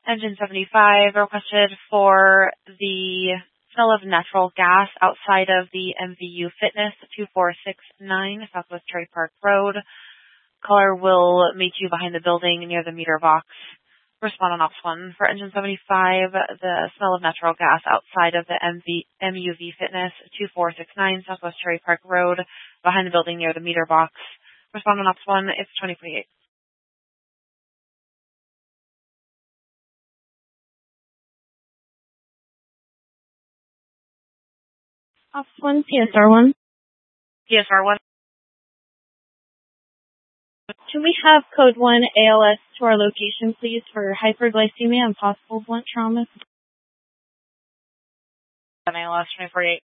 Engine 75 requested for the smell of natural gas outside of the MVU Fitness 2469 Southwest Cherry Park Road. Caller will meet you behind the building near the meter box. Respond on Ops 1. For Engine 75, the smell of natural gas outside of the MUV Fitness 2469 Southwest Cherry Park Road behind the building near the meter box. Respond on Ops 1. It's 2048. Ops 1, PSR 1. PSR 1. Can we have code 1 ALS to our location, please, for hyperglycemia and possible blunt trauma? ALS 2048.